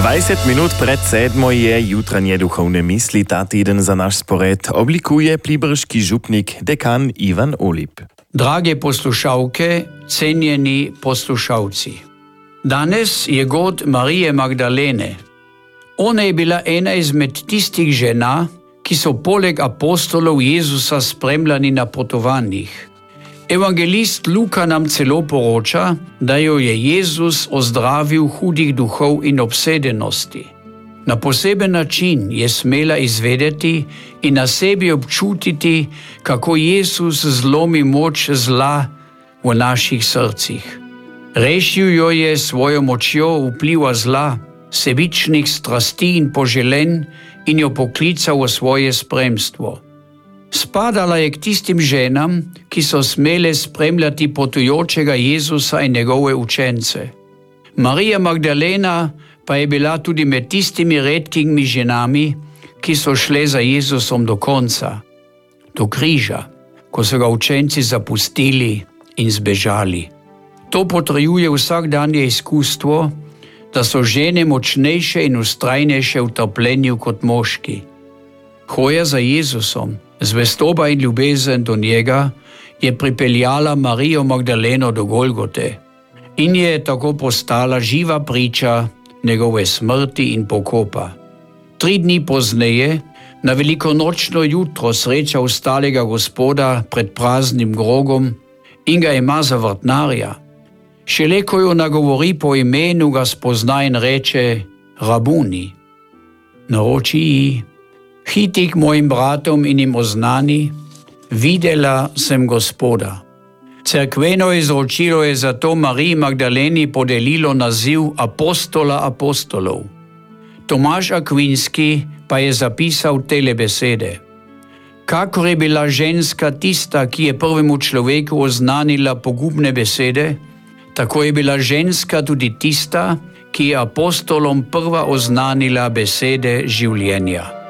20 minut pred 7 je jutranje duchovne misli. Ta týden za náš spored oblikuje pliberški župnik dekan Ivan Olip. Drage poslušalke, cenjeni poslušalci. Danes je god Marije Magdalene. Ona je bila ena izmed tistih žena, ki so poleg apostolov Jezusa spremljali na potovanjih. Evangelist Luka nam celo poroča, da jo je Jezus ozdravil hudih duhov in obsedenosti. Na poseben način je smela izvedeti in na sebi občutiti, kako Jezus zlomi moč zla v naših srcih. Rešil jo je svojo močjo vpliva zla, sebičnih strasti in poželenj in jo poklical v svoje spremstvo. Spadala je k tistim ženam, ki so smele spremljati potujočega Jezusa in njegove učence. Marija Magdalena pa je bila tudi med tistimi redkimi ženami, ki so šle za Jezusom do konca, do križa, ko so ga učenci zapustili in zbežali. To potrjuje vsakdanje izkustvo, da so žene močnejše in vztrajnejše v trpljenju kot moški. Hoja za Jezusom, zvestoba in ljubezen do njega je pripeljala Marijo Magdaleno do Golgote in je tako postala živa priča njegove smrti in pokopa. 3 dni pozneje, na velikonočno jutro, sreča ustalega Gospoda pred praznim grogom in ga ima za vrtnarja. Šele ko jo nagovori po imenu, ga spozna in reče: Rabuni. Naroči ji: Hiti k mojim bratom in jim oznani: videla sem Gospoda. Cerkveno izročilo je zato Mariji Magdaleni podelilo naziv apostola apostolov. Tomaž Akvinski pa je zapisal tele besede: kakor je bila ženska tista, ki je prvemu človeku oznanila pogubne besede, tako je bila ženska tudi tista, ki je apostolom prva oznanila besede življenja.